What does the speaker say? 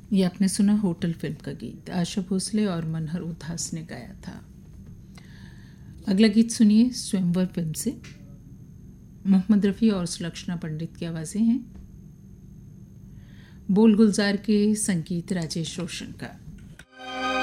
ये आपने सुना होटल फिल्म का गीत, आशा भोसले और मनहर उदास ने गाया था। अगला गीत सुनिए स्वयंवर फिल्म से। मोहम्मद रफ़ी और सुलक्षणा पंडित की आवाज़ें हैं। बोल गुलजार के, संगीत राजेश रोशन का।